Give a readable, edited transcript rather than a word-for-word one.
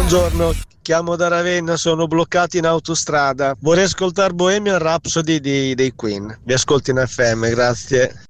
Buongiorno, chiamo da Ravenna, sono bloccato in autostrada. Vorrei ascoltare Bohemian Rhapsody dei Queen. Vi ascolto in FM, grazie.